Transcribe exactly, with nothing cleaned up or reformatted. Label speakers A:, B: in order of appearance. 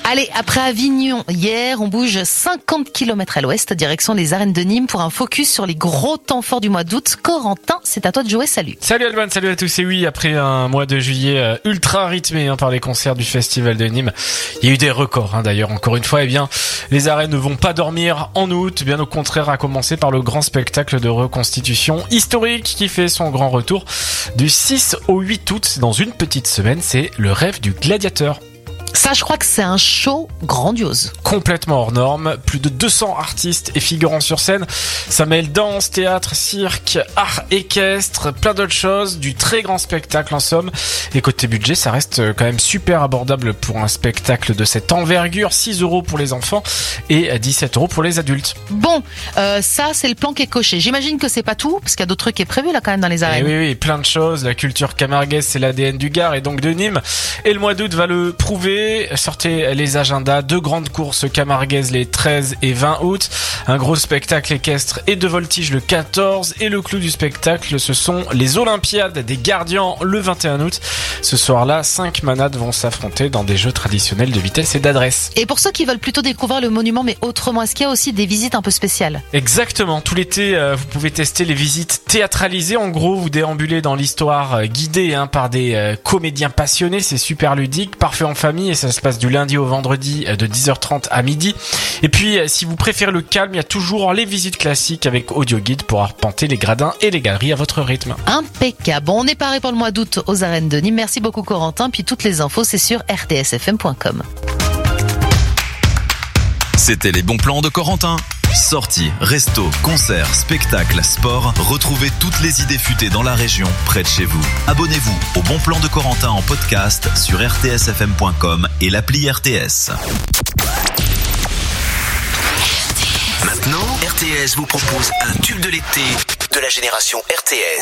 A: Allez, après Avignon, hier, on bouge cinquante kilomètres à l'ouest, direction les arènes de Nîmes pour un focus sur les gros temps forts du mois d'août. Corentin, c'est à toi de jouer, salut.
B: Salut Alban, salut à tous. Et oui, après un mois de juillet ultra rythmé hein, par les concerts du Festival de Nîmes, il y a eu des records hein, d'ailleurs. Encore une fois, eh bien, les arènes ne vont pas dormir en août, bien au contraire, à commencer par le grand spectacle de reconstitution historique qui fait son grand retour du six au huit août dans une petite semaine. C'est le rêve du gladiateur.
A: Ça, je crois que c'est un show grandiose.
B: Complètement hors norme, plus de deux cents artistes et figurants sur scène. Ça mêle danse, théâtre, cirque, art équestre, plein d'autres choses, du très grand spectacle en somme. Et côté budget, ça reste quand même super abordable pour un spectacle de cette envergure, six euros pour les enfants et dix-sept euros pour les adultes.
A: Bon, euh, ça c'est le plan qui est coché. J'imagine que c'est pas tout, parce qu'il y a d'autres trucs qui est prévu là quand même dans les arènes.
B: Et oui, oui, plein de choses. La culture camarguaise, c'est l'A D N du Gard et donc de Nîmes. Et le mois d'août va le prouver. Sortez les agendas, deux grandes courses camarguaises les treize et vingt août, un gros spectacle équestre et de voltige le quatorze, et le clou du spectacle, ce sont les Olympiades des Gardians le vingt et un août. Ce soir-là, cinq manades vont s'affronter dans des jeux traditionnels de vitesse et d'adresse.
A: Et pour ceux qui veulent plutôt découvrir le monument mais autrement, est-ce qu'il y a aussi des visites un peu spéciales ?
B: Exactement, tout l'été euh, vous pouvez tester les visites théâtralisées. En gros, vous déambulez dans l'histoire euh, guidée hein, par des euh, comédiens passionnés, c'est super ludique, parfait en famille, et ça se passe du lundi au vendredi de dix heures trente à midi. Et puis, si vous préférez le calme, il y a toujours les visites classiques avec audio guide pour arpenter les gradins et les galeries à votre rythme.
A: Impeccable. Bon, on est paré pour le mois d'août aux arènes de Nîmes. Merci beaucoup Corentin. Puis toutes les infos, c'est sur r t s f m point com.
C: C'était les bons plans de Corentin. Sorties, restos, concerts, spectacles, sport, retrouvez toutes les idées futées dans la région, près de chez vous. Abonnez-vous au Bon Plan de Corentin en podcast sur r t s f m point com et l'appli R T S.
D: Maintenant, R T S vous propose un tube de l'été de la génération R T S.